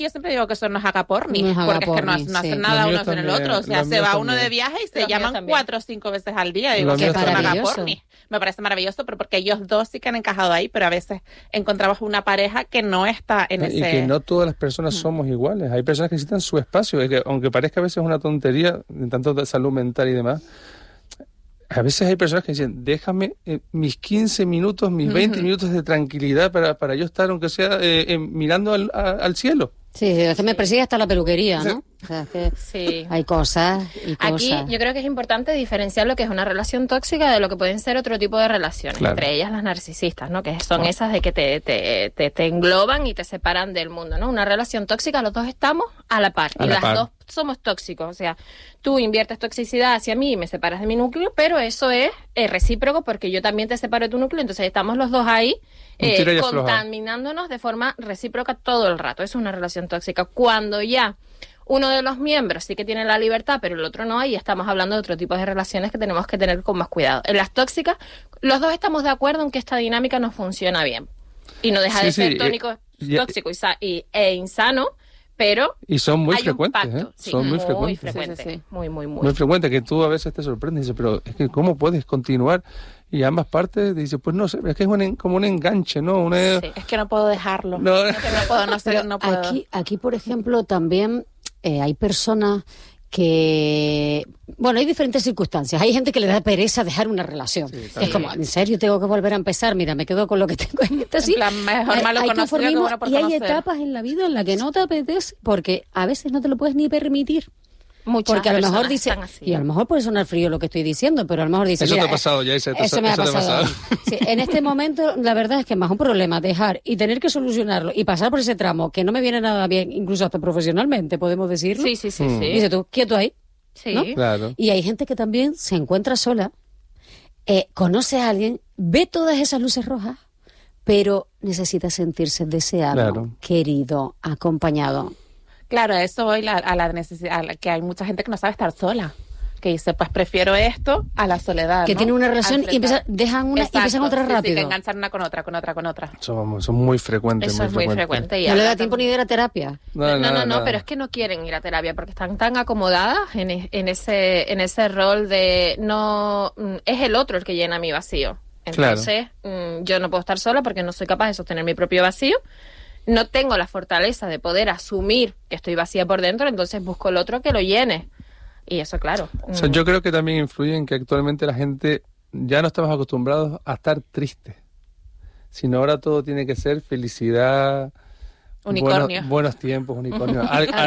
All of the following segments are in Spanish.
Yo siempre digo que eso no es agaporni, No es porque es que agaporni, no hace sí. nada Los uno míos con el también, otro. O sea, los se míos va uno también. de viaje y se Los míos llaman también. 4 o 5 veces al día. Digo, Los que míos eso es un también. agaporni. Me parece maravilloso, pero porque ellos dos sí que han encajado ahí, pero a veces encontramos una pareja que no está en ese... Y que no todas las personas somos iguales. Hay personas que necesitan su espacio. Es que, aunque parezca a veces una tontería, en tanto de salud mental y demás, a veces hay personas que dicen, déjame mis 15 minutos, mis 20 minutos de tranquilidad para yo estar, aunque sea mirando al cielo. Sí, es que me persigue hasta la peluquería, ¿no? O sea, es que Sí. hay cosas y cosas. Aquí yo creo que es importante diferenciar lo que es una relación tóxica de lo que pueden ser otro tipo de relaciones, Claro. entre ellas las narcisistas, ¿no? Que son esas de que te engloban y te separan del mundo, ¿no? Una relación tóxica, los dos estamos a la par, A y la las par. dos somos tóxicos, o sea, tú inviertes toxicidad hacia mí y me separas de mi núcleo, pero eso es recíproco porque yo también te separo de tu núcleo, entonces estamos los dos ahí Un tira y afloja. contaminándonos de forma recíproca todo el rato. Eso es una relación tóxica. Cuando ya uno de los miembros sí que tiene la libertad, pero el otro no, ahí estamos hablando de otro tipo de relaciones que tenemos que tener con más cuidado. En las tóxicas, los dos estamos de acuerdo en que esta dinámica no funciona bien. Y no deja Sí, de sí, ser tóxico e insano, pero Y son muy hay frecuentes, un pacto. Sí, son muy muy frecuentes. frecuente. Sí, sí, sí. Muy, muy, muy. Muy frecuente, que tú a veces te sorprendes y dices, pero es que ¿cómo puedes continuar? Y ambas partes dicen, pues no sé, es que es como un enganche, ¿no? Sí. Es que no puedo dejarlo. No. Es que no puedo, no sé, Pero no puedo. aquí, por ejemplo, también hay personas que... Bueno, hay diferentes circunstancias. Hay gente que le da pereza dejar una relación. Es como, ¿en serio tengo que volver a empezar? Mira, me quedo con lo que tengo en esta sí. En plan, mejor malo Hay conocido que conformismo bueno por y hay conocer. etapas en la vida en las que no te apetece porque a veces no te lo puedes ni permitir. Muchas Porque a lo mejor personas dice, están así. y a lo mejor puede sonar frío lo que estoy diciendo, pero a lo mejor dice, Eso mira, te ha pasado ya, Isa, eso me ha eso te ha pasado. pasado. Sí, en este momento, la verdad es que es más un problema dejar y tener que solucionarlo y pasar por ese tramo que no me viene nada bien, incluso hasta profesionalmente, podemos decirlo. Sí, sí, sí, sí. Dice tú, quieto ahí. Sí. ¿no? Claro. Y hay gente que también se encuentra sola, conoce a alguien, ve todas esas luces rojas, pero necesita sentirse deseado, Claro. querido, acompañado. Claro, a eso voy a la necesidad, que hay mucha gente que no sabe estar sola. Que dice, pues prefiero esto a la soledad. Que ¿no? tiene una relación y Enfrentar. dejan una y Exacto, empiezan otra sí, sí, rápido. que enganchan una con otra. Son muy frecuentes. Eso es muy frecuente. Y No le da ahora tiempo ni de ir a terapia. No, pero es que no quieren ir a terapia porque están tan acomodadas en ese rol de no es el otro el que llena mi vacío. Entonces, yo no puedo estar sola porque no soy capaz de sostener mi propio vacío. No tengo la fortaleza de poder asumir que estoy vacía por dentro, entonces busco el otro que lo llene. Y eso, claro. O sea, yo creo que también influye en que actualmente la gente ya no estamos acostumbrados a estar tristes, sino ahora todo tiene que ser felicidad, Unicornio. buenos tiempos, unicornio,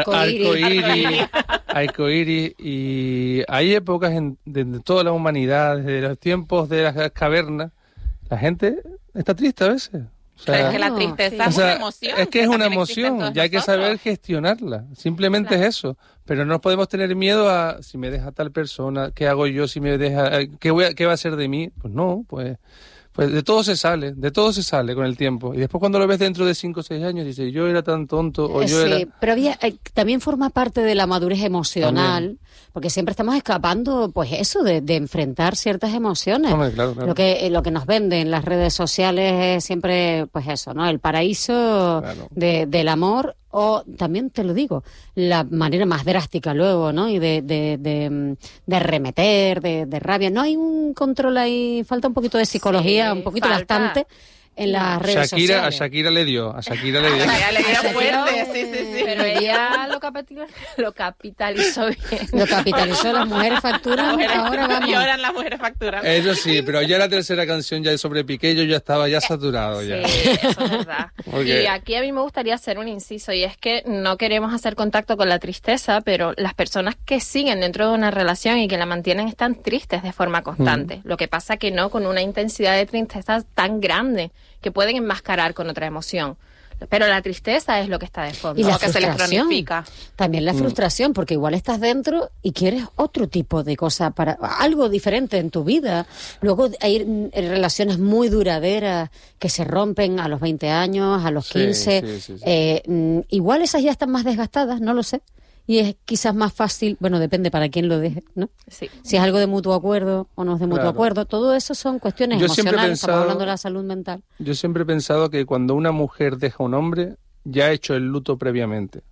Arcoíris. arcoíris, y hay épocas de toda la humanidad, desde los tiempos de las cavernas, la gente está triste a veces. O sea, Pero es que la no, tristeza sí. es una emoción. es que es una también existe en emoción, todos ya hay que nosotros. saber gestionarla. Simplemente es eso. Pero no podemos tener miedo a si me deja tal persona, ¿qué hago yo si me deja? ¿Qué va a hacer de mí? Pues no, pues de todo se sale con el tiempo. Y después cuando lo ves dentro de 5 o 6 años, dices, yo era tan tonto, o yo Sí, era... pero también forma parte de la madurez emocional, porque siempre estamos escapando, pues eso, de enfrentar ciertas emociones. Hombre, claro. Lo que nos venden en las redes sociales es siempre, pues eso, ¿no? El paraíso Claro. del amor, o también te lo digo, la manera más drástica luego, ¿no? Y de arremeter, de rabia. No hay un control ahí, falta un poquito de psicología, Sí, un poquito falta. bastante en las redes A sociales. Shakira le dio. Ya le dieron fuerte, sí. Pero ella lo capitalizó bien. Lo capitalizó, las mujeres facturan, ahora vamos. Lloran las mujeres facturando. Eso sí, pero ya la tercera canción ya sobre Piqué, yo ya estaba ya saturado ya. Sí, eso es verdad. Porque- Y aquí a mí me gustaría hacer un inciso, y es que no queremos hacer contacto con la tristeza, pero las personas que siguen dentro de una relación y que la mantienen están tristes de forma constante. Lo que pasa que no con una intensidad de tristeza tan grande que pueden enmascarar con otra emoción. Pero la tristeza es lo que está de fondo. Y la que se les frustración. cronifica. También la frustración, porque igual estás dentro y quieres otro tipo de cosa, para algo diferente en tu vida. Luego hay relaciones muy duraderas que se rompen a los 20 años, a los Sí, 15. sí. Igual esas ya están más desgastadas, no lo sé. Y es quizás más fácil, bueno, depende para quién lo deje, ¿no? Sí. Si es algo de mutuo acuerdo o no es de mutuo Claro. acuerdo. Todo eso son cuestiones Yo siempre he emocionales, estamos pensado- hablando de la salud mental. Yo siempre he pensado que cuando una mujer deja a un hombre, ya ha hecho el luto previamente.